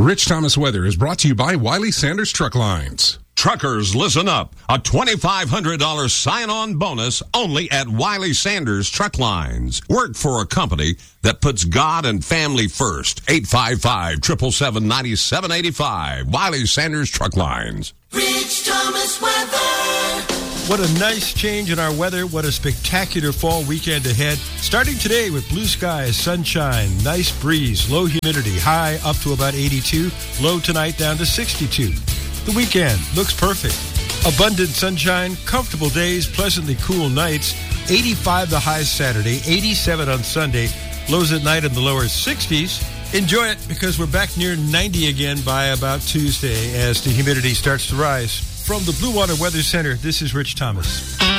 Rich Thomas Weather is brought to you by Wiley Sanders Truck Lines. Truckers, listen up. A $2,500 sign-on bonus only at Wiley Sanders Truck Lines. Work for a company that puts God and family first. 855-777-9785. Wiley Sanders Truck Lines. Rich Thomas Weather. What a nice change in our weather. What a spectacular fall weekend ahead. Starting today with blue skies, sunshine, nice breeze, low humidity, high up to about 82, low tonight down to 62. The weekend looks perfect. Abundant sunshine, comfortable days, pleasantly cool nights. 85 the high Saturday, 87 on Sunday, lows at night in the lower 60s. Enjoy it because we're back near 90 again by about Tuesday as the humidity starts to rise. From the Blue Water Weather Center, this is Rich Thomas.